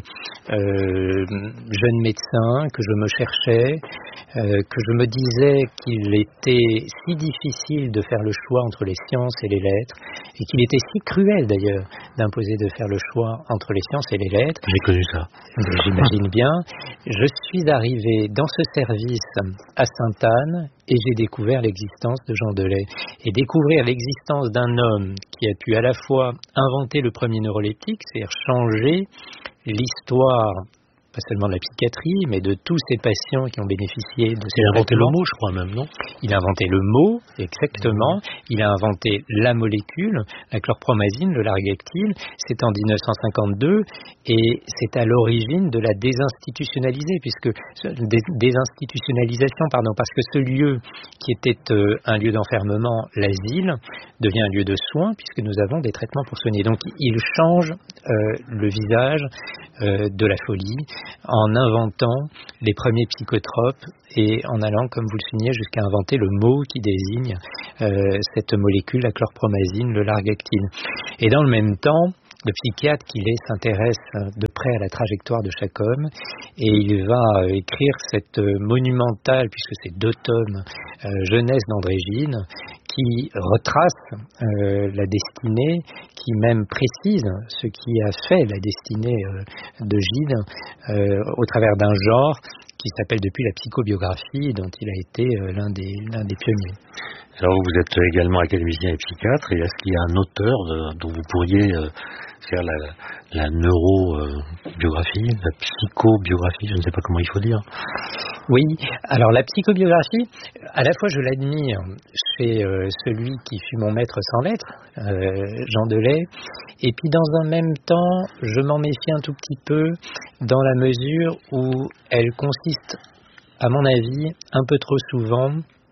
euh, jeune médecin, que je me cherchais, euh, que je me disais qu'il était si difficile de faire le choix entre les sciences et les lettres, et qu'il était si cruel d'ailleurs d'imposer de faire le choix entre les sciences et les lettres. J'ai connu ça. J'imagine bien. Je suis arrivé dans ce service à Sainte-Anne et j'ai découvert l'existence de Jean Delay. Et découvrir l'existence d'un homme qui a pu à la fois inventer le premier neuroleptique, c'est-à-dire changer l'histoire, pas seulement de la psychiatrie, mais de tous ces patients qui ont bénéficié de ces Il a inventé le traitements. mot, je crois même, non? Il a inventé le mot, exactement. Il a inventé la molécule, la chlorpromazine, le largactyle. C'est en dix-neuf cent cinquante-deux et c'est à l'origine de la désinstitutionnalisation, puisque dés, désinstitutionnalisation, pardon, parce que ce lieu qui était euh, un lieu d'enfermement, l'asile, devient un lieu de soins, puisque nous avons des traitements pour soigner. Donc, il change euh, le visage euh, de la folie en inventant les premiers psychotropes et en allant, comme vous le soulignez, jusqu'à inventer le mot qui désigne euh, cette molécule, la chlorpromazine, le largactyle. Et dans le même temps, le psychiatre qu'il est s'intéresse de près à la trajectoire de chaque homme et il va euh, écrire cette euh, monumentale, puisque c'est deux tomes, euh, Jeunesse d'André Gide, qui retrace euh, la destinée, qui même précise ce qui a fait la destinée euh, de Gide euh, au travers d'un genre qui s'appelle depuis la psychobiographie, dont il a été euh, l'un des, l'un des pionniers. Alors vous êtes également académicien et psychiatre, et est-ce qu'il y a un auteur de, dont vous pourriez euh, faire la, la neurobiographie, la psychobiographie, je ne sais pas comment il faut dire? Oui, alors la psychobiographie, à la fois je l'admire chez euh, celui qui fut mon maître sans lettres, euh, Jean Delay, et puis dans un même temps, je m'en méfie un tout petit peu dans la mesure où elle consiste, à mon avis, un peu trop souvent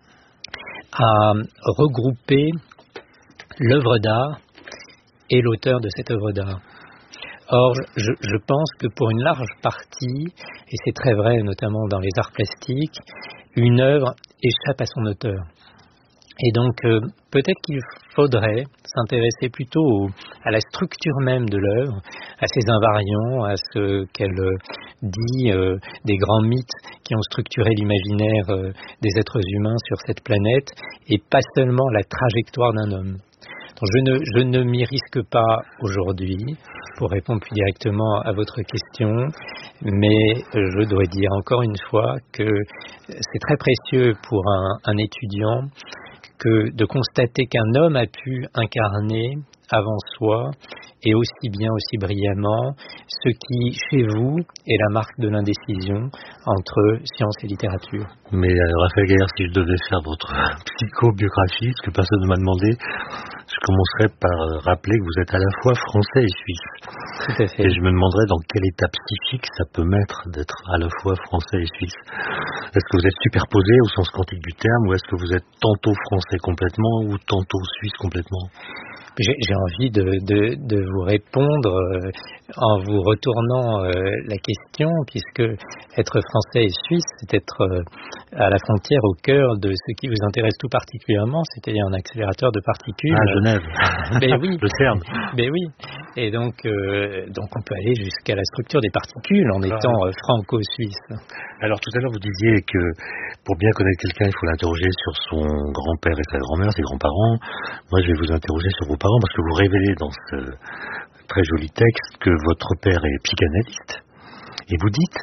à regrouper l'œuvre d'art et l'auteur de cette œuvre d'art. Or, je, je pense que pour une large partie, et c'est très vrai notamment dans les arts plastiques, une œuvre échappe à son auteur. Et donc, euh, peut-être qu'il faudrait s'intéresser plutôt au, à la structure même de l'œuvre, à ses invariants, à ce qu'elle euh, dit euh, des grands mythes qui ont structuré l'imaginaire euh, des êtres humains sur cette planète, et pas seulement la trajectoire d'un homme. Donc, je ne, je ne m'y risque pas aujourd'hui, pour répondre plus directement à votre question, mais je dois dire encore une fois que c'est très précieux pour un, un étudiant que de constater qu'un homme a pu incarner avant soi et aussi bien, aussi brillamment, ce qui, chez vous, est la marque de l'indécision entre science et littérature. Mais euh, Raphaël Gaillard, si je devais faire votre psychobiographie, ce que personne ne m'a demandé, je commencerais par rappeler que vous êtes à la fois français et suisse. Tout à fait. Et je me demanderais dans quel état psychique ça peut mettre d'être à la fois français et suisse. Est-ce que vous êtes superposé au sens quantique du terme, ou est-ce que vous êtes tantôt français complètement ou tantôt suisse complètement? J'ai, j'ai envie de, de, de vous répondre euh, en vous retournant euh, la question, puisque être français et suisse, c'est être euh, à la frontière, au cœur de ce qui vous intéresse tout particulièrement, c'est-à-dire un accélérateur de particules. Ah, Genève. Ben oui. Le CERN. Ben oui. Et donc, euh, donc on peut aller jusqu'à la structure des particules en étant euh, franco-suisse. Alors tout à l'heure vous disiez que pour bien connaître quelqu'un, il faut l'interroger sur son grand-père et sa grand-mère, ses grands-parents. Moi je vais vous interroger sur vos parents, parce que vous révélez dans ce très joli texte que votre père est psychanalyste. Et vous dites,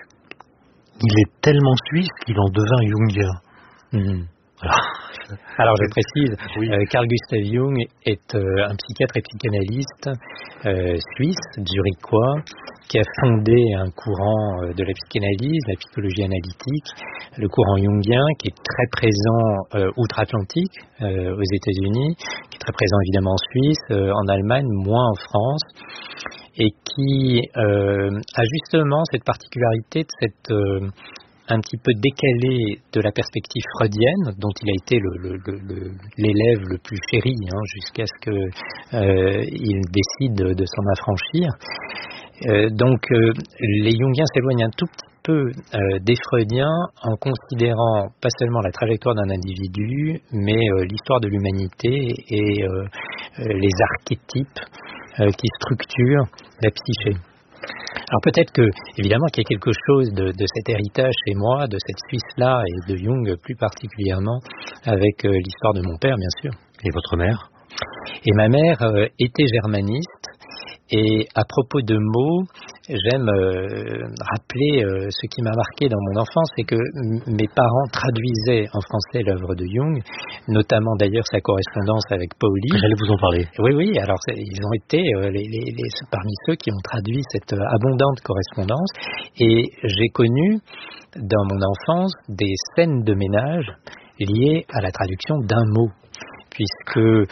il est tellement suisse qu'il en devint jungien. Mmh. Alors, Alors je précise, oui. euh, Carl Gustav Jung est euh, un psychiatre et psychanalyste euh, suisse, zurichois, qui a fondé un courant euh, de la psychanalyse, la psychologie analytique, le courant jungien, qui est très présent euh, outre-Atlantique, euh, aux États-Unis, qui est très présent évidemment en Suisse, euh, en Allemagne, moins en France, et qui euh, a justement cette particularité de cette euh, un petit peu décalé de la perspective freudienne, dont il a été le, le, le, le, l'élève le plus chéri, hein, jusqu'à ce qu'il euh, décide de s'en affranchir. Euh, donc euh, les Jungiens s'éloignent un tout petit peu euh, des Freudiens en considérant pas seulement la trajectoire d'un individu, mais euh, l'histoire de l'humanité et euh, euh, les archétypes euh, qui structurent la psyché. Alors peut-être que, évidemment, qu'il y a quelque chose de, de cet héritage chez moi, de cette Suisse-là et de Jung plus particulièrement, avec euh, l'histoire de mon père, bien sûr. Et votre mère ? Et ma mère euh, était germaniste. Et à propos de mots, j'aime euh, rappeler euh, ce qui m'a marqué dans mon enfance, c'est que m- mes parents traduisaient en français l'œuvre de Jung, notamment d'ailleurs sa correspondance avec Pauli. J'allais vous en parler. Oui, oui, alors ils ont été euh, les, les, les, parmi ceux qui ont traduit cette euh, abondante correspondance. Et j'ai connu dans mon enfance des scènes de ménage liées à la traduction d'un mot. Puisque, euh,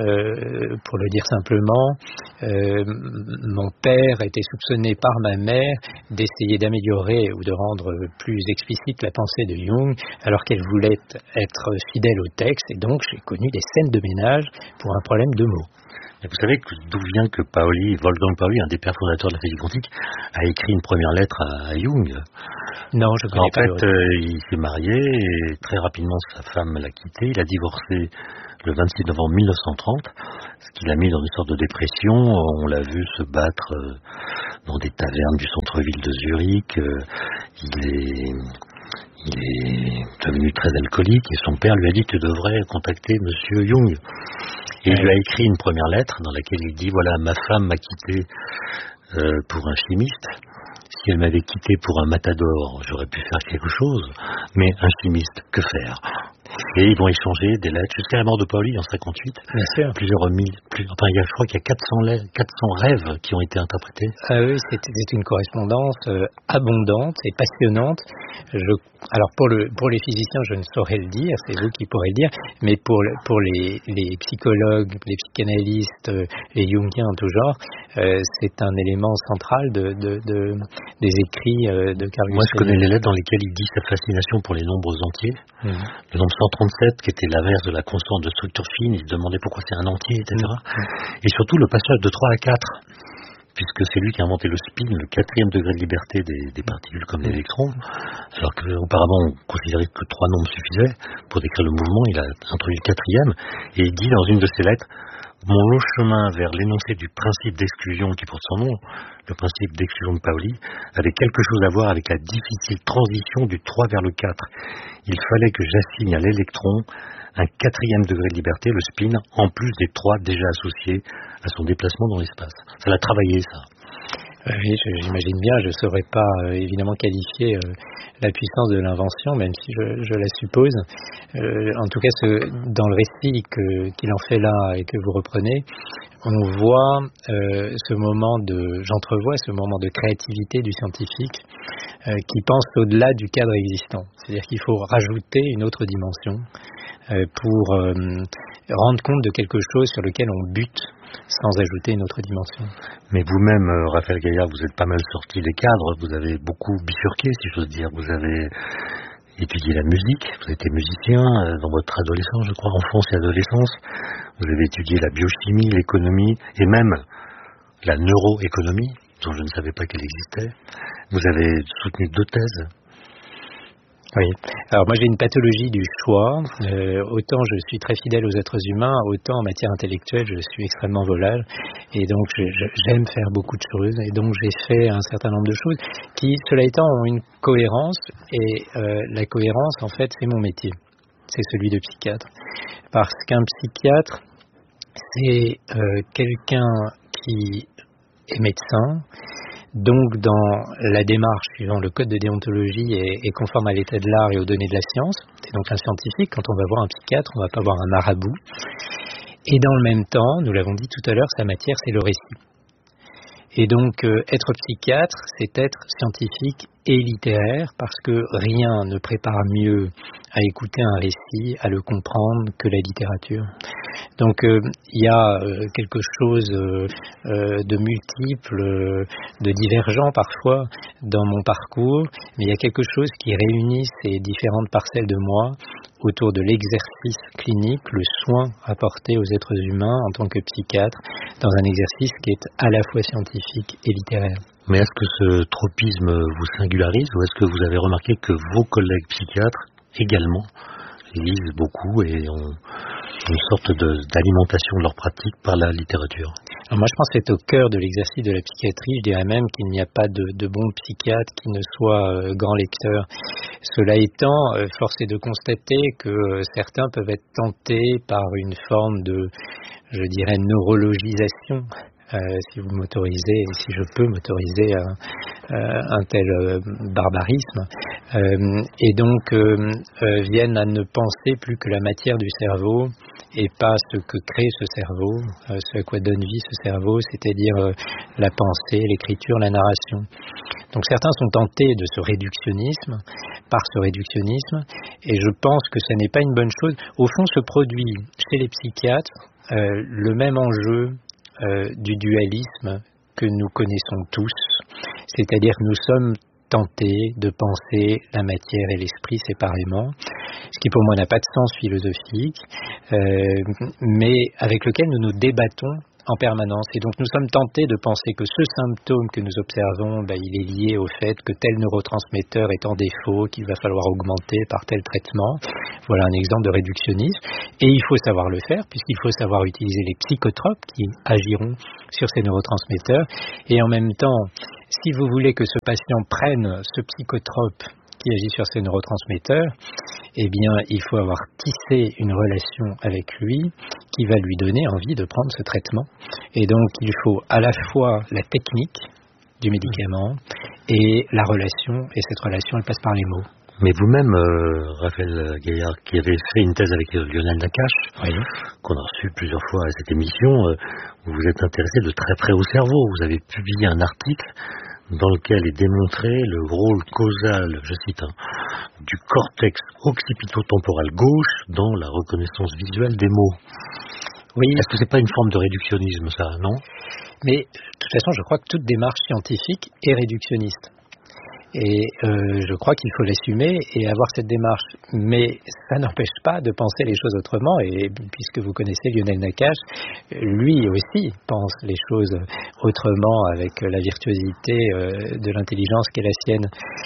pour le dire simplement, euh, mon père était soupçonné par ma mère d'essayer d'améliorer ou de rendre plus explicite la pensée de Jung, alors qu'elle voulait être fidèle au texte, et donc j'ai connu des scènes de ménage pour un problème de mots. Et vous savez que, d'où vient que Pauli, Wolfgang Pauli, un des pères fondateurs de la physique quantique, a écrit une première lettre à, à Jung. Non, je connais en pas. En fait, euh, il s'est marié et très rapidement sa femme l'a quitté. Il a divorcé le vingt-six novembre mille neuf cent trente, ce qui l'a mis dans une sorte de dépression. On l'a vu se battre euh, dans des tavernes du centre-ville de Zurich. Euh, il est... Il est devenu très alcoolique et son père lui a dit « Tu devrais contacter Monsieur Jung ». Et il lui a écrit une première lettre dans laquelle il dit « Voilà, ma femme m'a quitté euh, pour un chimiste. Si elle m'avait quitté pour un matador, j'aurais pu faire quelque chose. Mais un chimiste, que faire ?» Et ils vont échanger des lettres jusqu'à la mort de Pauli en cinquante-huit. Bien sûr. Plusieurs mille, plus, enfin, il y a, je crois qu'il y a quatre cents, lettres, quatre cents rêves qui ont été interprétés. Ah oui, c'est, c'est une correspondance euh, abondante et passionnante. Je, alors pour, le, pour les physiciens, je ne saurais le dire, c'est vous qui pourrez le dire, mais pour, le, pour les, les psychologues, les psychanalystes, euh, les Jungiens en tout genre, euh, c'est un élément central de, de, de, des écrits euh, de Carl Gustav. Moi, je connais les lettres dans lesquelles il dit sa fascination pour les nombres entiers. Mmh. Le nombre cent trente-sept, qui était l'inverse de la constante de structure fine, il se demandait pourquoi c'est un entier, et cetera. Mmh. Et surtout le passage de trois à quatre, puisque c'est lui qui a inventé le spin, le quatrième degré de liberté des, des particules comme l'électron, alors qu'auparavant on considérait que trois nombres suffisaient pour décrire le mouvement. Il a introduit le quatrième, et il dit dans une de ses lettres: mon long chemin vers l'énoncé du principe d'exclusion qui porte son nom, le principe d'exclusion de Pauli, avait quelque chose à voir avec la difficile transition du trois vers le quatre. Il fallait que j'assigne à l'électron un quatrième degré de liberté, le spin, en plus des trois déjà associés à son déplacement dans l'espace. Ça l'a travaillé, ça. Oui, j'imagine bien, je ne saurais pas euh, évidemment qualifier euh, la puissance de l'invention, même si je, je la suppose. Euh, en tout cas, ce, dans le récit que, qu'il en fait là et que vous reprenez, on voit euh, ce moment de, j'entrevois ce moment de créativité du scientifique euh, qui pense au-delà du cadre existant. C'est-à-dire qu'il faut rajouter une autre dimension euh, pour euh, rendre compte de quelque chose sur lequel on bute sans ajouter une autre dimension. Mais vous-même, euh, Raphaël Gaillard, vous êtes pas mal sorti des cadres, vous avez beaucoup bifurqué, si j'ose dire. Vous avez étudié la musique, vous étiez musicien euh, dans votre adolescence, je crois, enfance et adolescence. Vous avez étudié la biochimie, l'économie et même la neuroéconomie, dont je ne savais pas qu'elle existait. Vous avez soutenu deux thèses. Oui. Alors moi j'ai une pathologie du choix. Euh, autant je suis très fidèle aux êtres humains, autant en matière intellectuelle je suis extrêmement volage. Et donc je, je, j'aime faire beaucoup de choses. Et donc j'ai fait un certain nombre de choses qui, cela étant, ont une cohérence. Et euh, la cohérence, en fait, c'est mon métier. C'est celui de psychiatre. Parce qu'un psychiatre, c'est euh, quelqu'un qui est médecin. Donc, dans la démarche suivant le code de déontologie est, est conforme à l'état de l'art et aux données de la science. C'est donc un scientifique. Quand on va voir un psychiatre, on ne va pas voir un marabout. Et dans le même temps, nous l'avons dit tout à l'heure, sa matière, c'est le récit. Et donc, euh, être psychiatre, c'est être scientifique et littéraire, parce que rien ne prépare mieux à écouter un récit, à le comprendre, que la littérature. Donc, euh, il y a euh, quelque chose euh, euh, de multiple, euh, de divergent parfois dans mon parcours, mais il y a quelque chose qui réunit ces différentes parcelles de moi autour de l'exercice clinique, le soin apporté aux êtres humains en tant que psychiatre, dans un exercice qui est à la fois scientifique et littéraire. Mais est-ce que ce tropisme vous singularise, ou est-ce que vous avez remarqué que vos collègues psychiatres également lisent beaucoup et ont une sorte de, d'alimentation de leur pratique par la littérature? Alors moi, je pense que c'est au cœur de l'exercice de la psychiatrie. Je dirais même qu'il n'y a pas de, de bons psychiatres qui ne soient euh, grands lecteurs. Cela étant, euh, force est de constater que euh, certains peuvent être tentés par une forme de, je dirais, neurologisation. Euh, si vous m'autorisez, si je peux m'autoriser un, euh, un tel euh, barbarisme, euh, et donc euh, euh, viennent à ne penser plus que la matière du cerveau et pas ce que crée ce cerveau, euh, ce à quoi donne vie ce cerveau, c'est-à-dire euh, la pensée, l'écriture, la narration. Donc certains sont tentés de ce réductionnisme, par ce réductionnisme, et je pense que ce n'est pas une bonne chose. Au fond, se produit chez les psychiatres euh, le même enjeu Euh, du dualisme que nous connaissons tous, c'est-à-dire que nous sommes tentés de penser la matière et l'esprit séparément, ce qui pour moi n'a pas de sens philosophique, euh, mais avec lequel nous nous débattons en permanence. Et donc nous sommes tentés de penser que ce symptôme que nous observons, ben, il est lié au fait que tel neurotransmetteur est en défaut, qu'il va falloir augmenter par tel traitement. Voilà un exemple de réductionnisme. Et il faut savoir le faire, puisqu'il faut savoir utiliser les psychotropes qui agiront sur ces neurotransmetteurs. Et en même temps, si vous voulez que ce patient prenne ce psychotrope qui agit sur ces neurotransmetteurs, eh bien, il faut avoir tissé une relation avec lui qui va lui donner envie de prendre ce traitement. Et donc, il faut à la fois la technique du médicament et la relation, et cette relation, elle passe par les mots. Mais vous-même, euh, Raphaël Gaillard, qui avez fait une thèse avec euh, Lionel Nakache, oui, qu'on a reçu plusieurs fois à cette émission, euh, vous vous êtes intéressé de très près au cerveau. Vous avez publié un article dans lequel est démontré le rôle causal, je cite, hein, du cortex occipito-temporal gauche dans la reconnaissance visuelle des mots. Oui. Est-ce que c'est pas une forme de réductionnisme, ça, non? Mais de toute façon, je crois que toute démarche scientifique est réductionniste. Et euh, je crois qu'il faut l'assumer et avoir cette démarche. Mais ça n'empêche pas de penser les choses autrement. Et puisque vous connaissez Lionel Nakache, lui aussi pense les choses autrement avec la virtuosité euh, de l'intelligence qui est la sienne.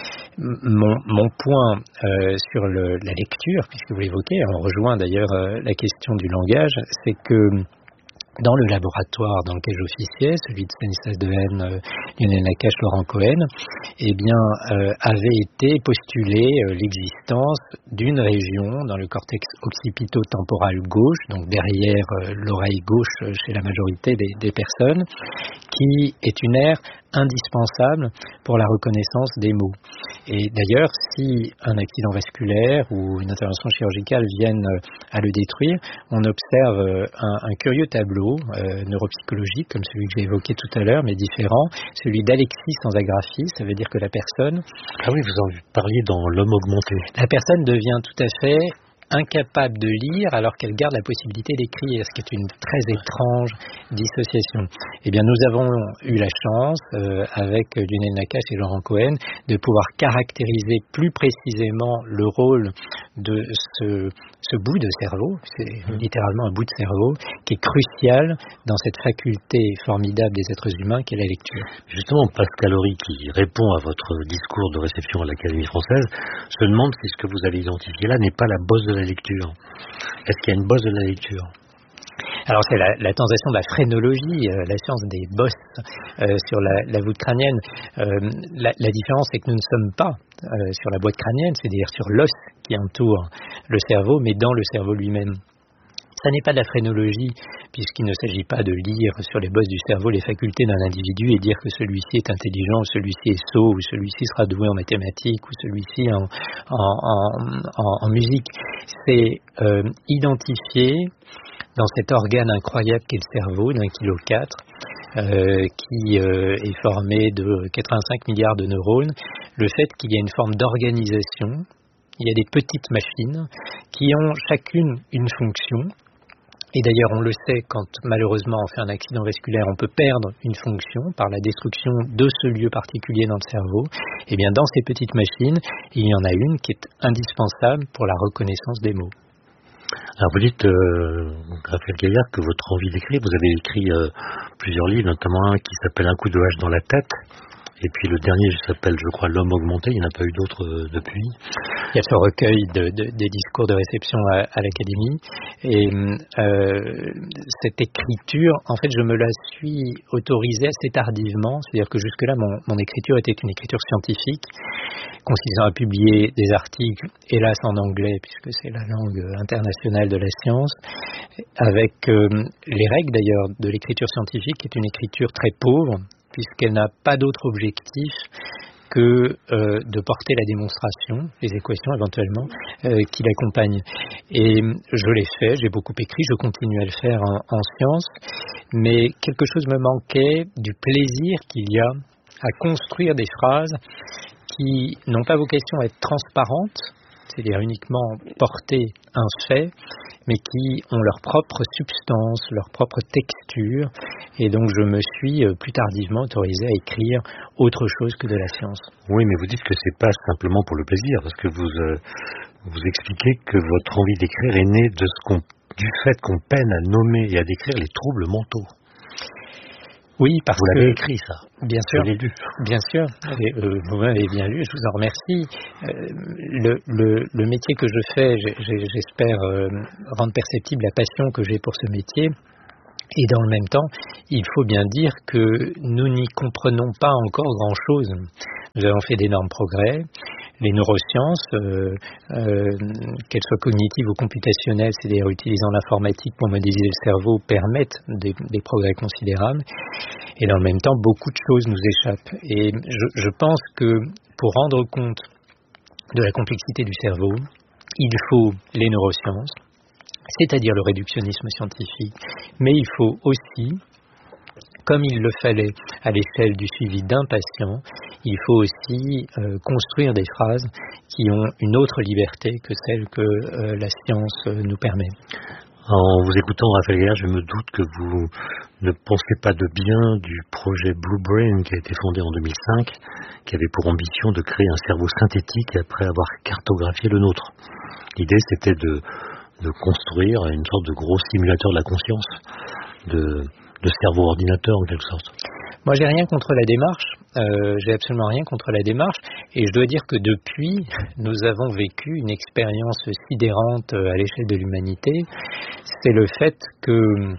Mon, mon point euh, sur le, la lecture, puisque vous l'évoquez, on rejoint d'ailleurs euh, la question du langage, c'est que dans le laboratoire dans lequel j'officiais, celui de Stanislas Dehaene, euh, Lionel Nakache, Laurent Cohen, eh bien, euh, avait été postulée euh, l'existence d'une région dans le cortex occipito-temporal gauche, donc derrière euh, l'oreille gauche euh, chez la majorité des, des personnes, qui est une aire indispensable pour la reconnaissance des mots. Et d'ailleurs, si un accident vasculaire ou une intervention chirurgicale viennent à le détruire, on observe un, un curieux tableau euh, neuropsychologique, comme celui que j'ai évoqué tout à l'heure, mais différent, celui d'Alexis sans agraphie. Ça veut dire que la personne... Ah oui, vous en parliez dans L'homme augmenté. La personne devient tout à fait incapable de lire alors qu'elle garde la possibilité d'écrire, ce qui est une très étrange dissociation. Eh bien, nous avons eu la chance, euh, avec Lionel Nakache et Laurent Cohen, de pouvoir caractériser plus précisément le rôle de ce, ce bout de cerveau, c'est littéralement un bout de cerveau, qui est crucial dans cette faculté formidable des êtres humains qu'est la lecture. Justement, Pascal Horry, qui répond à votre discours de réception à l'Académie française, se demande si ce que vous avez identifié là n'est pas la bosse de la lecture. Est-ce qu'il y a une bosse de la lecture? Alors c'est la, la translation de la phrénologie, euh, la science des bosses euh, sur la, la voûte crânienne. Euh, la, la différence c'est que nous ne sommes pas euh, sur la boîte crânienne, c'est-à-dire sur l'os qui entoure le cerveau, mais dans le cerveau lui-même. Ça n'est pas de la phrénologie, puisqu'il ne s'agit pas de lire sur les bosses du cerveau les facultés d'un individu et dire que celui-ci est intelligent, ou celui-ci est sot, ou celui-ci sera doué en mathématiques, ou celui-ci en, en, en, en, en musique. C'est euh, identifier dans cet organe incroyable qu'est le cerveau, d'un kilo quatre, euh, qui euh, est formé de quatre-vingt-cinq milliards de neurones, le fait qu'il y a une forme d'organisation. Il y a des petites machines qui ont chacune une fonction. Et d'ailleurs, on le sait, quand malheureusement on fait un accident vasculaire, on peut perdre une fonction par la destruction de ce lieu particulier dans le cerveau. Et bien, dans ces petites machines, il y en a une qui est indispensable pour la reconnaissance des mots. Alors vous dites, euh, Raphaël Gaillard, que votre envie d'écrire, vous avez écrit euh, plusieurs livres, notamment un qui s'appelle Un coup de hache dans la tête. Et puis le dernier s'appelle, je crois, L'homme augmenté. Il n'y en a pas eu d'autres euh, depuis. Il y a ce recueil de, de, des discours de réception à, à l'Académie. Et euh, cette écriture, en fait, je me la suis autorisée assez tardivement. C'est-à-dire que jusque-là, mon, mon écriture était une écriture scientifique, consistant à publier des articles, hélas en anglais, puisque c'est la langue internationale de la science, avec euh, les règles d'ailleurs de l'écriture scientifique, qui est une écriture très pauvre, puisqu'elle n'a pas d'autre objectif que euh, de porter la démonstration, les équations éventuellement, euh, qui l'accompagnent. Et je l'ai fait, j'ai beaucoup écrit, je continue à le faire en, en sciences, mais quelque chose me manquait du plaisir qu'il y a à construire des phrases qui n'ont pas vocation à être transparentes, c'est-à-dire uniquement porter un fait, mais qui ont leur propre substance, leur propre texture, et donc je me suis plus tardivement autorisé à écrire autre chose que de la science. Oui, mais vous dites que c'est pas simplement pour le plaisir, parce que vous euh, vous expliquez que votre envie d'écrire est née de ce qu'on, du fait qu'on peine à nommer et à décrire les troubles mentaux. Oui, parce vous que... Vous l'avez écrit, ça. Bien sûr. Je l'ai lu. Bien sûr. Et, euh, vous m'avez bien lu, je vous en remercie. Euh, le, le, le métier que je fais, j'ai, j'espère euh, rendre perceptible la passion que j'ai pour ce métier. Et dans le même temps, il faut bien dire que nous n'y comprenons pas encore grand-chose. Nous avons fait d'énormes progrès. Les neurosciences, euh, euh, qu'elles soient cognitives ou computationnelles, c'est-à-dire utilisant l'informatique pour modéliser le cerveau, permettent des, des progrès considérables. Et dans le même temps, beaucoup de choses nous échappent. Et je, je pense que pour rendre compte de la complexité du cerveau, il faut les neurosciences, c'est-à-dire le réductionnisme scientifique, mais il faut aussi, comme il le fallait à l'échelle du suivi d'un patient, il faut aussi euh, construire des phrases qui ont une autre liberté que celle que euh, la science euh, nous permet. En vous écoutant, Raphaël Gaillard, je me doute que vous ne pensez pas de bien du projet Blue Brain qui a été fondé en deux mille cinq, qui avait pour ambition de créer un cerveau synthétique après avoir cartographié le nôtre. L'idée, c'était de, de construire une sorte de gros simulateur de la conscience, de, de cerveau-ordinateur en quelque sorte. Moi, j'ai rien contre la démarche, euh, j'ai absolument rien contre la démarche, et je dois dire que depuis, nous avons vécu une expérience sidérante à l'échelle de l'humanité. C'est le fait que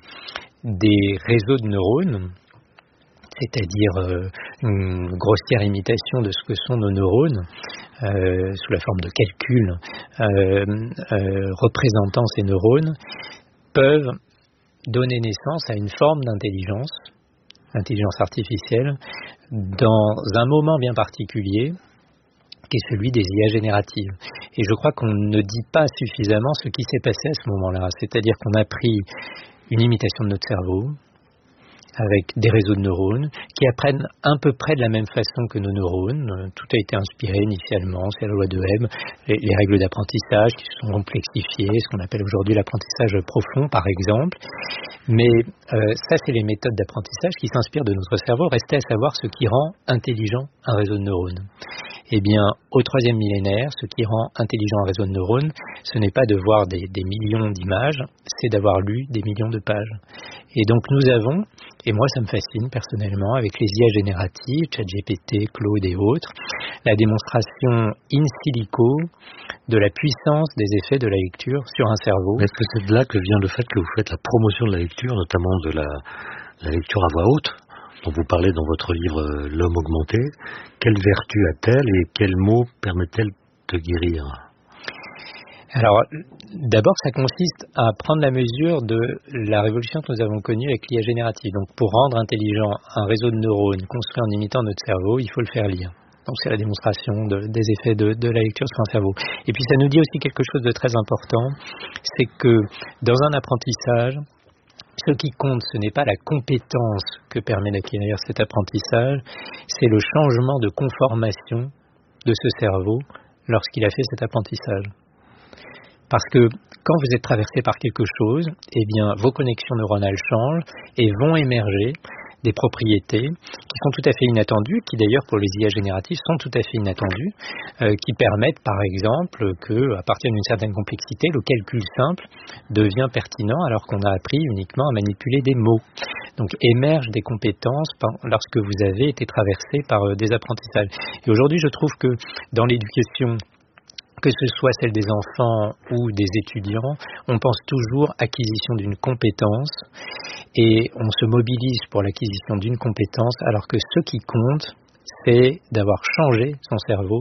des réseaux de neurones, c'est-à-dire euh, une grossière imitation de ce que sont nos neurones, euh, sous la forme de calculs euh, euh, représentant ces neurones, peuvent donner naissance à une forme d'intelligence, intelligence artificielle, dans un moment bien particulier, qui est celui des I A génératives. Et je crois qu'on ne dit pas suffisamment ce qui s'est passé à ce moment-là. C'est-à-dire qu'on a pris une imitation de notre cerveau, avec des réseaux de neurones, qui apprennent à peu près de la même façon que nos neurones. Tout a été inspiré initialement, c'est la loi de Hebb, les, les règles d'apprentissage qui se sont complexifiées, ce qu'on appelle aujourd'hui l'apprentissage profond, par exemple. Mais euh, ça, c'est les méthodes d'apprentissage qui s'inspirent de notre cerveau. Restait à savoir ce qui rend intelligent un réseau de neurones. Eh bien, au troisième millénaire, ce qui rend intelligent un réseau de neurones, ce n'est pas de voir des, des millions d'images, c'est d'avoir lu des millions de pages. Et donc nous avons, et moi ça me fascine personnellement, avec les I A génératives, ChatGPT, Claude et autres, la démonstration in silico de la puissance des effets de la lecture sur un cerveau. Est-ce que c'est de là que vient le fait que vous faites la promotion de la lecture, notamment de la, la lecture à voix haute, dont vous parlez dans votre livre euh, L'homme augmenté? Quelle vertu a-t-elle et quels mots permet-elle de guérir? Alors, d'abord, ça consiste à prendre la mesure de la révolution que nous avons connue avec l'I A générative. Donc, pour rendre intelligent un réseau de neurones construit en imitant notre cerveau, il faut le faire lire. Donc, c'est la démonstration de, des effets de, de la lecture sur un cerveau. Et puis, ça nous dit aussi quelque chose de très important, c'est que dans un apprentissage, ce qui compte, ce n'est pas la compétence que permet d'acquérir cet apprentissage, c'est le changement de conformation de ce cerveau lorsqu'il a fait cet apprentissage. Parce que quand vous êtes traversé par quelque chose, eh bien, vos connexions neuronales changent et vont émerger des propriétés qui sont tout à fait inattendues, qui d'ailleurs pour les I A génératives sont tout à fait inattendues, euh, qui permettent par exemple qu'à partir d'une certaine complexité, le calcul simple devient pertinent alors qu'on a appris uniquement à manipuler des mots. Donc émergent des compétences lorsque vous avez été traversé par euh, des apprentissages. Et aujourd'hui, je trouve que dans l'éducation, que ce soit celle des enfants ou des étudiants, on pense toujours acquisition d'une compétence et on se mobilise pour l'acquisition d'une compétence alors que ce qui compte, c'est d'avoir changé son cerveau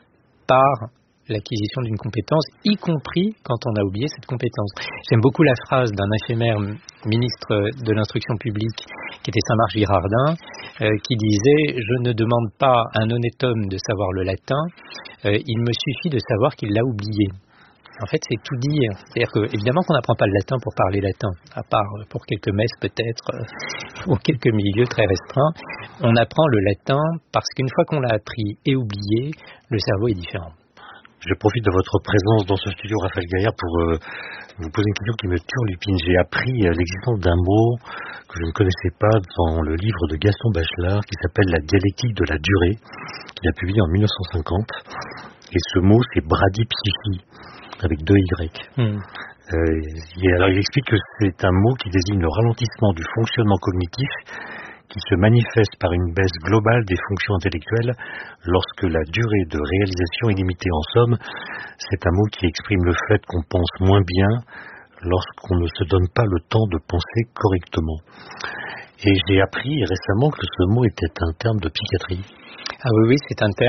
par l'acquisition d'une compétence, y compris quand on a oublié cette compétence. J'aime beaucoup la phrase d'un éphémère ministre de l'Instruction publique qui était Saint-Marc Girardin, euh, qui disait « Je ne demande pas à un honnête homme de savoir le latin, euh, il me suffit de savoir qu'il l'a oublié ». En fait, c'est tout dire. C'est-à-dire que, évidemment qu'on n'apprend pas le latin pour parler latin, à part pour quelques messes peut-être, euh, ou quelques milieux très restreints. On apprend le latin parce qu'une fois qu'on l'a appris et oublié, le cerveau est différent. Je profite de votre présence dans ce studio, Raphaël Gaillard, pour euh, vous poser une question qui me turlupine. J'ai appris euh, l'existence d'un mot que je ne connaissais pas dans le livre de Gaston Bachelard qui s'appelle La dialectique de la durée, qu'il a publié en mille neuf cent cinquante. Et ce mot, c'est bradypsychie, avec deux Y. Mm. Euh, et alors, il explique que c'est un mot qui désigne le ralentissement du fonctionnement cognitif qui se manifeste par une baisse globale des fonctions intellectuelles lorsque la durée de réalisation est limitée. En somme, c'est un mot qui exprime le fait qu'on pense moins bien lorsqu'on ne se donne pas le temps de penser correctement. Et j'ai appris récemment que ce mot était un terme de psychiatrie. Ah oui, oui, c'est un terme